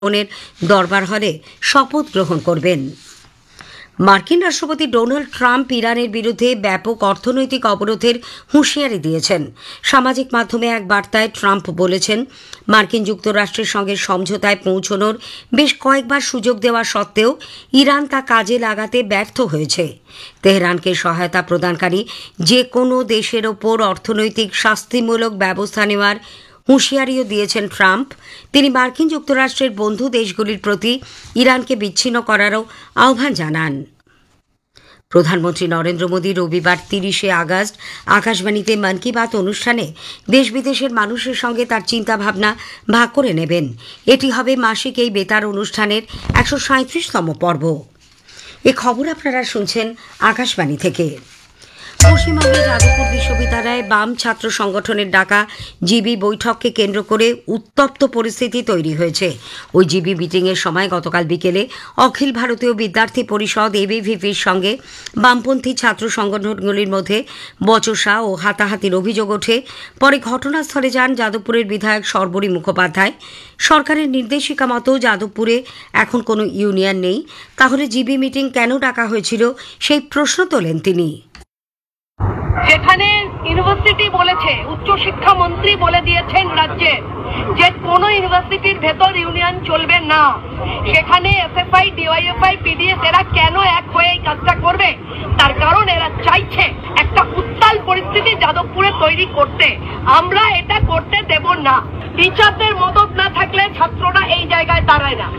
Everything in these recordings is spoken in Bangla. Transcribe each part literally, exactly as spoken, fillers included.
নের দরবার হলে শপথ গ্রহণ করবেন। মার্কিন রাষ্ট্রপতি ডোনাল্ড ট্রাম্প ইরানের বিরুদ্ধে ব্যাপক অর্থনৈতিক অবরোধের হুঁশিয়ারি দিয়েছেন। সামাজিক মাধ্যমে এক বার্তায় ট্রাম্প বলেছেন, মার্কিন যুক্তরাষ্ট্রের সঙ্গে সমঝোতায় পৌঁছনোর বেশ কয়েকবার সুযোগ দেওয়া সত্ত্বেও ইরান তা কাজে লাগাতে ব্যর্থ হয়েছে। তেহরানকে সহায়তা প্রদানকারী যে কোনো দেশের ওপর অর্থনৈতিক শাস্তিমূলক ব্যবস্থা নেওয়ার হুঁশিয়ারিও দিয়েছেন ট্রাম্প। তিনি মার্কিন যুক্তরাষ্ট্রের বন্ধু দেশগুলির প্রতি ইরানকে বিচ্ছিন্ন করারও আহ্বান জানান। প্রধানমন্ত্রী নরেন্দ্র মোদী রবিবার তিরিশে আগস্ট আকাশবাণীতে মন কি বাত অনুষ্ঠানে দেশ বিদেশের মানুষের সঙ্গে তার চিন্তাভাবনা ভাগ করে নেবেন। এটি হবে মাসিক এই বেতার অনুষ্ঠানের একশো সাঁত্রিশতম পর্ব। এ খবর আপনারা শুনছেন আকাশবাণী থেকে। পশ্চিমবঙ্গের যাদবপুর বিশ্ববিদ্যালয়ে বাম ছাত্র সংগঠনের ডাকা জিবি বৈঠককে কেন্দ্র করে উত্তপ্ত পরিস্থিতি তৈরি হয়েছে। ওই জিবি মিটিংয়ের সময় গতকাল বিকেলে অখিল ভারতীয় বিদ্যার্থী পরিষদ এবিভিপির সঙ্গে বামপন্থী ছাত্র সংগঠনগুলির মধ্যে বচসা ও হাতাহাতির অভিযোগ ওঠে। পরে ঘটনাস্থলে যান যাদবপুরের বিধায়ক সর্বরী মুখোপাধ্যায়। সরকারের নির্দেশিকা মতো যাদবপুরে এখন কোনো ইউনিয়ন নেই, তাহলে জিবি মিটিং কেন ডাকা হয়েছিল সেই প্রশ্ন তোলেন তিনি। যেখানে ইউনিভার্সিটি বলেছে, উচ্চশিক্ষা মন্ত্রী বলে দিয়েছেন রাজ্যে যে কোনো ইউনিভার্সিটির ভেতর ইউনিয়ন চলবে না, সেখানে এসএফআই, ডিওয়াইএফআই, পিডিএস এরা কেন এক হয়ে এই কাজটা করবে? তার কারণ এরা চাইছে একটা উত্তাল পরিস্থিতি যাদবপুরে তৈরি করতে। আমরা এটা করতে দেব না। টিচারদের মদত না থাকলে ছাত্ররা এই জায়গায় দাঁড়ায় না।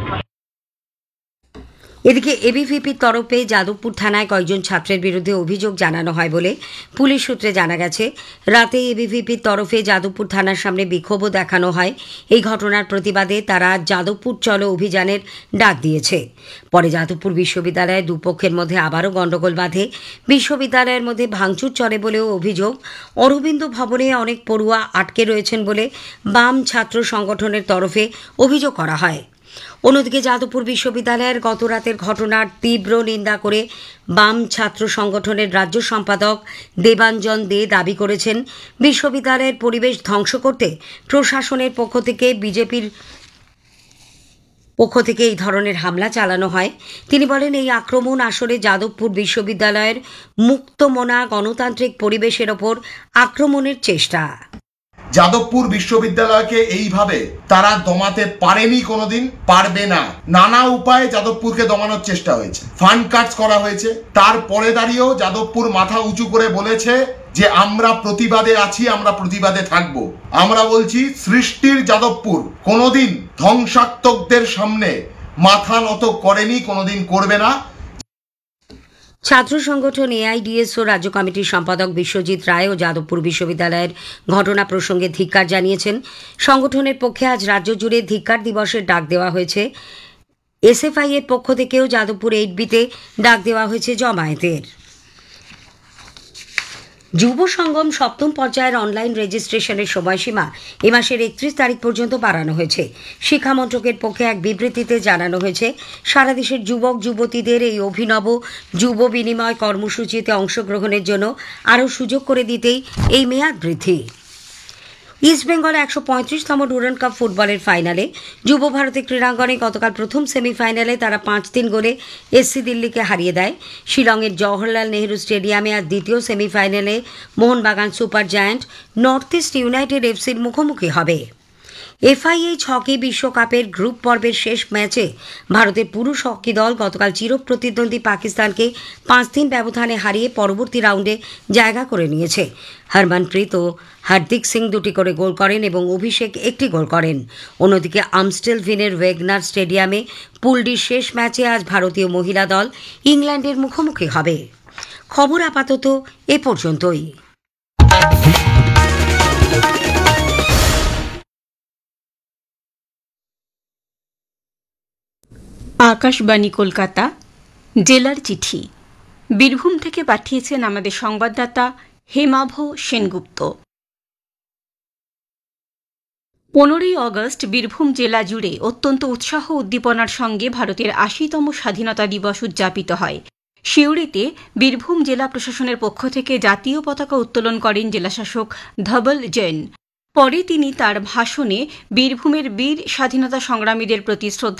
এদিকে এবিভিপির তরফে যাদবপুর থানায় কয়েকজন ছাত্রের বিরুদ্ধে অভিযোগ জানানো হয় বলে পুলিশ সূত্রে জানা গেছে। রাতে এবিভিপির তরফে যাদবপুর থানার সামনে বিক্ষোভও দেখানো হয়। এই ঘটনার প্রতিবাদে তারা যাদবপুর চলো অভিযানের ডাক দিয়েছে। পরে যাদবপুর বিশ্ববিদ্যালয়ে দুপক্ষের মধ্যে আবারও গণ্ডগোল বাধে। বিশ্ববিদ্যালয়ের মধ্যে ভাঙচুর চলে বলেও অভিযোগ। অরবিন্দ ভবনে অনেক পড়ুয়া আটকে রয়েছেন বলে বাম ছাত্র সংগঠনের তরফে অভিযোগ করা হয়। অন্যদিকে যাদবপুর বিশ্ববিদ্যালয়ের গতরাতের ঘটনার তীব্র নিন্দা করে বাম ছাত্র সংগঠনের রাজ্য সম্পাদক দেবাঞ্জন দে দাবি করেছেন, বিশ্ববিদ্যালয়ের পরিবেশ ধ্বংস করতে প্রশাসনের পক্ষ থেকে বিজেপির পক্ষ থেকে এই ধরনের হামলা চালানো হয়। তিনি বলেন, এই আক্রমণ আসলে যাদবপুর বিশ্ববিদ্যালয়ের মুক্তমনা গণতান্ত্রিক পরিবেশের ওপর আক্রমণের চেষ্টা। যাদবপুর বিশ্ববিদ্যালয়কে এইভাবে তারা দমাতে পারেনি, কোনোদিন পারবে না। নানা উপায়ে যাদবপুরকে দমানোর চেষ্টা হয়েছে, ফান্ড কাটস করা হয়েছে। তারপরে দাঁড়িয়েও যাদবপুর মাথা উঁচু করে বলেছে যে আমরা প্রতিবাদে আছি, আমরা প্রতিবাদে থাকব। আমরা বলছি, সৃষ্টির যাদবপুর কোনোদিন ধ্বংসাত্মকদের সামনে মাথা নত করেনি, কোনোদিন করবে না। ছাত্র সংগঠন এআইডিএসও রাজ্য কমিটির সম্পাদক বিশ্বজিৎ রায় ও যাদবপুর বিশ্ববিদ্যালয়ের ঘটনা প্রসঙ্গে ধিক্কার জানিয়েছেন। সংগঠনের পক্ষে আজ রাজ্য জুড়ে ধিক্কার দিবসের ডাক দেওয়া হয়েছে। এসএফআই এর পক্ষ থেকেও যাদবপুর এইট বিতে ডাক দেওয়া হয়েছে জমায়েতের। যুব সঙ্গম সপ্তম পর্যায়ের অনলাইন রেজিস্ট্রেশনের সময়সীমা এ মাসের একত্রিশ তারিখ পর্যন্ত বাড়ানো হয়েছে। শিক্ষা মন্ত্রকের পক্ষে এক বিবৃতিতে জানানো হয়েছে, সারা দেশের যুবক যুবতীদের এই অভিনব যুব বিনিময় কর্মসূচিতে অংশগ্রহণের জন্য আরও সুযোগ করে দিতেই এই মেয়াদ বৃদ্ধি। ইস্টবেঙ্গল একশো পঁয়ত্রিশতম ডুরান্ড কাপ ফুটবলের ফাইনালে যুব ভারতী ক্রীড়াঙ্গনে গতকাল প্রথম সেমিফাইনালে তারা পাঁচ তিন গোলে এসসি দিল্লিকে হারিয়ে দেয়। শিলংয়ের জওহরলাল নেহরু স্টেডিয়ামে আজ দ্বিতীয় সেমিফাইনালে Mohun Bagan super giant north east United এফসির মুখোমুখি হবে। এফআইএইচ হকি বিশ্বকাপের গ্রুপ পর্বের শেষ ম্যাচে ভারতের পুরুষ হকি দল গতকাল চিরপ্রতিদ্বন্দ্বী পাকিস্তানকে পাঁচ তিন ব্যবধানে হারিয়ে পরবর্তী রাউন্ডে জায়গা করে নিয়েছে। হরমনপ্রীত ও হার্দিক সিং দুটি করে গোল করেন এবং অভিষেক একটি গোল করেন। অন্যদিকে আমস্টেল ভিনের ওয়েগনার স্টেডিয়ামে পুল ডির শেষ ম্যাচে আজ ভারতীয় মহিলা দল ইংল্যান্ডের মুখোমুখি হবে। খবর আপাতত এ পর্যন্তই। আকাশবাণী কলকাতা, জেলার চিঠি। বীরভূম থেকে পাঠিয়েছেন আমাদের সংবাদদাতা হেমাভ সেনগুপ্ত। পনেরোই অগস্ট বীরভূম জেলা জুড়ে অত্যন্ত উৎসাহ উদ্দীপনার সঙ্গে ভারতের আশিতম স্বাধীনতা দিবস উদযাপিত হয়। সিউড়িতে বীরভূম জেলা প্রশাসনের পক্ষ থেকে জাতীয় পতাকা উত্তোলন করেন জেলাশাসক ধবল জৈন। পরে তিনি তার ভাষণে বীরভূমের বীর স্বাধীনতা সংগ্রামীদের প্রতি শ্রদ্ধা